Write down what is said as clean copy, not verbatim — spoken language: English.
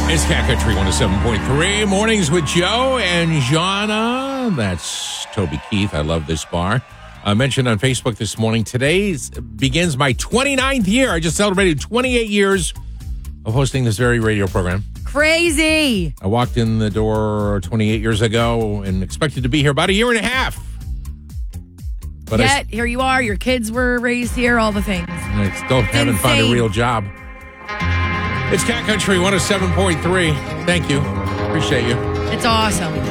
It's Cat Country 107.3. Mornings with Joe and Jana. That's Toby Keith. I love this bar. I mentioned on Facebook this morning, today begins my 29th year. I just celebrated 28 years of hosting this very radio program. Crazy. I walked in the door 28 years ago and expected to be here about a year and a half. But Yet, here you are. Your kids were raised here, all the things. I still haven't found a real job. It's Cat Country 107.3. Thank you. Appreciate you. It's awesome.